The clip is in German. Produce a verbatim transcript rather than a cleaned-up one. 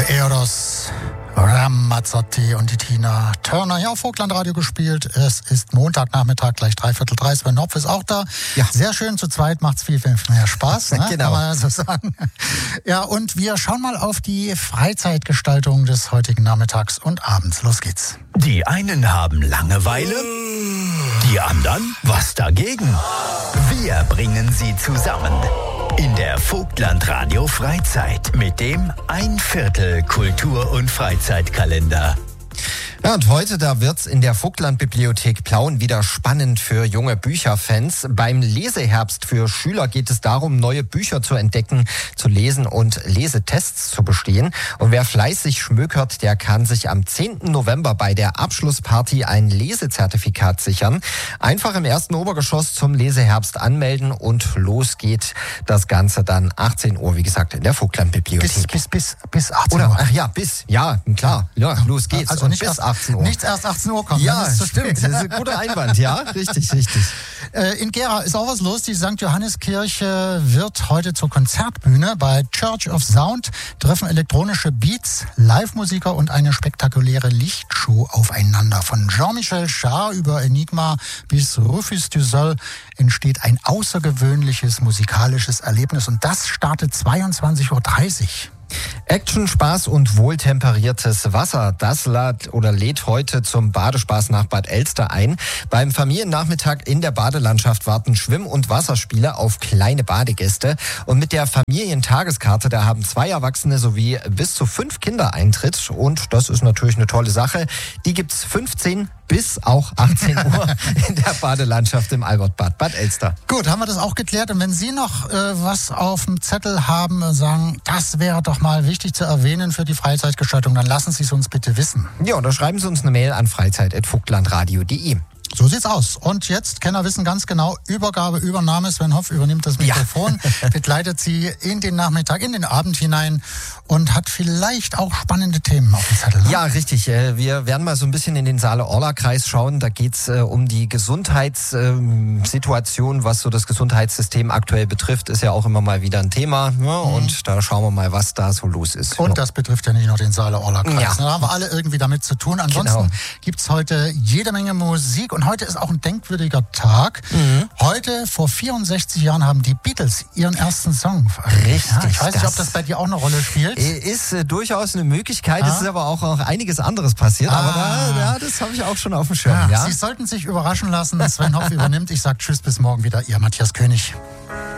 Eros Ramazzotti und die Tina Turner hier auf Vogtlandradio gespielt. Es ist Montagnachmittag, gleich dreiviertel drei. Sven Hopf ist auch da. Ja. Sehr schön, zu zweit macht's viel, viel mehr Spaß, ne? Genau. Kann man so sagen. Ja, und wir schauen mal auf die Freizeitgestaltung des heutigen Nachmittags und Abends. Los geht's. Die einen haben Langeweile, die anderen was dagegen. Wir bringen sie zusammen in der Vogtlandradio Freizeit mit dem Ein Viertel Kultur- und Freizeitkalender. Ja, und heute, da wird's in der Vogtlandbibliothek Plauen wieder spannend für junge Bücherfans. Beim Leseherbst für Schüler geht es darum, neue Bücher zu entdecken, zu lesen und Lesetests zu bestehen. Und wer fleißig schmökert, der kann sich am zehnten November bei der Abschlussparty ein Lesezertifikat sichern. Einfach im ersten Obergeschoss zum Leseherbst anmelden und los geht das Ganze dann achtzehn Uhr, wie gesagt, in der Vogtlandbibliothek. Bis, bis, bis, bis achtzehn Uhr. Oder, ach ja, bis, ja, klar, ja, los geht's. Also und nicht bis erst, achtzehn Uhr. Nichts erst achtzehn Uhr kommen. Ja, das das stimmt. Das ist ein guter Einwand. Ja, richtig, richtig. Äh, in Gera ist auch was los. Die Sankt Johanneskirche wird heute zur Konzertbühne. Bei Church of Sound treffen elektronische Beats, Live-Musiker und eine spektakuläre Lichtshow aufeinander. Von Jean-Michel Jarre über Enigma bis Rufus du Sol entsteht ein außergewöhnliches musikalisches Erlebnis. Und das startet zweiundzwanzig Uhr dreißig. Action, Spaß und wohltemperiertes Wasser, das lädt oder lädt heute zum Badespaß nach Bad Elster ein. Beim Familiennachmittag in der Badelandschaft warten Schwimm- und Wasserspiele auf kleine Badegäste. Und mit der Familientageskarte, da haben zwei Erwachsene sowie bis zu fünf Kinder Eintritt. Und das ist natürlich eine tolle Sache. Die gibt's fünfzehn bis auch achtzehn Uhr in der Badelandschaft im Albertbad Bad Elster. Gut, haben wir das auch geklärt. Und wenn Sie noch äh, was auf dem Zettel haben und sagen, das wäre doch mal wichtig zu erwähnen für die Freizeitgestaltung, dann lassen Sie es uns bitte wissen. Ja, oder schreiben Sie uns eine Mail an freizeit at vogtlandradio punkt de. So sieht's aus. Und jetzt, Kenner wissen ganz genau, Übergabe, Übernahme. Sven Hopf übernimmt das Mikrofon, ja. begleitet Sie in den Nachmittag, in den Abend hinein und hat vielleicht auch spannende Themen auf dem Zettel. Ne? Ja, richtig. Wir werden mal so ein bisschen in den Saale-Orla-Kreis schauen. Da geht's um die Gesundheitssituation, was so das Gesundheitssystem aktuell betrifft, ist ja auch immer mal wieder ein Thema. Ja, mhm. Und da schauen wir mal, was da so los ist. Und ja. das betrifft ja nicht nur den Saale-Orla-Kreis. Ja. Da haben wir alle irgendwie damit zu tun. Ansonsten genau. gibt's heute jede Menge Musik. Und heute ist auch ein denkwürdiger Tag. Mhm. Heute, vor vierundsechzig Jahren, haben die Beatles ihren ersten Song veröffentlicht. Richtig. Ja, ich weiß nicht, ob das bei dir auch eine Rolle spielt. Ist äh, durchaus eine Möglichkeit. Ah. Es ist aber auch, auch einiges anderes passiert. Ah. Aber da, ja, das habe ich auch schon auf dem Schirm. Ja, Ja? Sie sollten sich überraschen lassen. Sven Hopf übernimmt. Ich sage Tschüss, bis morgen wieder. Ihr Matthias König.